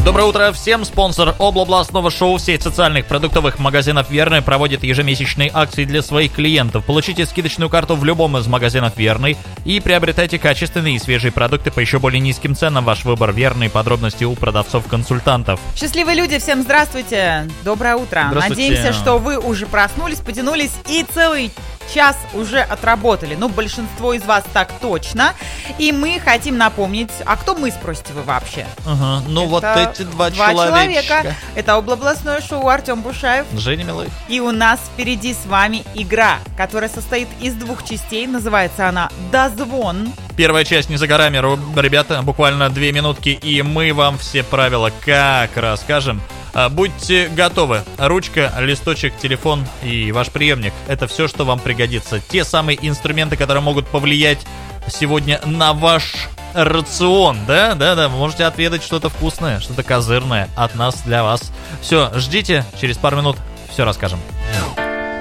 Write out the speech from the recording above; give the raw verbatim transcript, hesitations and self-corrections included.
Доброе утро всем! Спонсор облабластного шоу, сеть социальных продуктовых магазинов «Верный» проводит ежемесячные акции для своих клиентов. Получите скидочную карту в любом из магазинов «Верный» и приобретайте качественные и свежие продукты по еще более низким ценам. Ваш выбор «Верный». Подробности у продавцов-консультантов. Счастливые люди, всем здравствуйте! Доброе утро! Здравствуйте. Надеемся, что вы уже проснулись, потянулись и целый час уже отработали. Ну, большинство из вас так точно. И мы хотим напомнить, а кто мы, спросите вы вообще? Ага, ну Это вот эти два, два человечка. человека. Это облабластное шоу, Артем Бушаев. Женя Милых. И у нас впереди с вами игра, которая состоит из двух частей. Называется она «Дозвон». Первая часть не за горами, ребята, буквально две минутки, и мы вам все правила как расскажем. Будьте готовы. Ручка, листочек, телефон и ваш приемник. Это все, что вам пригодится. Те самые инструменты, которые могут повлиять сегодня на ваш рацион. Да, да, да. Вы можете отведать что-то вкусное, что-то козырное от нас для вас. Все, ждите. Через пару минут все расскажем.